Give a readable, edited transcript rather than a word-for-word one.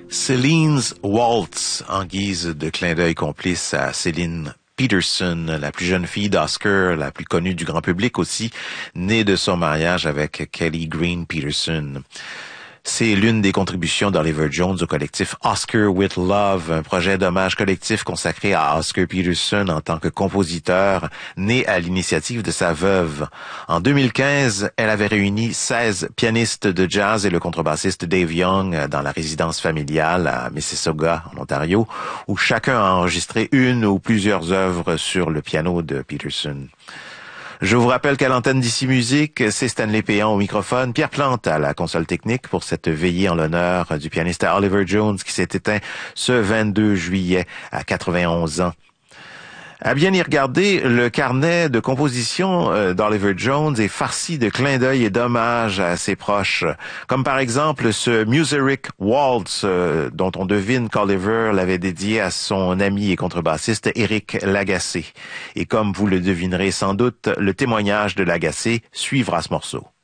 Celine's Waltz, en guise de clin d'œil complice à Céline Peterson, la plus jeune fille d'Oscar, la plus connue du grand public aussi, née de son mariage avec Kelly Green Peterson. C'est l'une des contributions d'Oliver Jones au collectif Oscar with Love, un projet d'hommage collectif consacré à Oscar Peterson en tant que compositeur, né à l'initiative de sa veuve. En 2015, elle avait réuni 16 pianistes de jazz et le contrebassiste Dave Young dans la résidence familiale à Mississauga, en Ontario, où chacun a enregistré une ou plusieurs œuvres sur le piano de Peterson. Je vous rappelle qu'à l'antenne d'Ici Musique, c'est Stanley Péan au microphone, Pierre Plante à la console technique pour cette veillée en l'honneur du pianiste Oliver Jones qui s'est éteint ce 22 juillet à 91 ans. À bien y regarder, le carnet de composition d'Oliver Jones est farci de clins d'œil et d'hommages à ses proches, comme par exemple ce Muserick Waltz dont on devine qu'Oliver l'avait dédié à son ami et contrebassiste Éric Lagacé. Et comme vous le devinerez sans doute, le témoignage de Lagacé suivra ce morceau.